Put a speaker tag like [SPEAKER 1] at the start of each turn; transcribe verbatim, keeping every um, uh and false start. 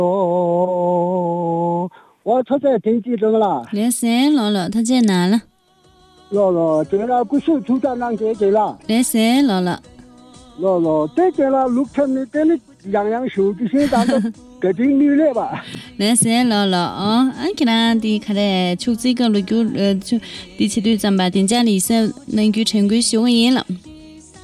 [SPEAKER 1] 哦，我他在天气中了。
[SPEAKER 2] 来三老了，他在哪了？
[SPEAKER 1] 老了，对了，不是出战狼给对了。
[SPEAKER 2] 来三老了。
[SPEAKER 1] 老了，对对了，陆晨你跟你样样手机现在都决定你了吧？
[SPEAKER 2] 来三老了啊！俺给他的看来，出这个路就呃就第七队咱把定家里是能够成功修完了。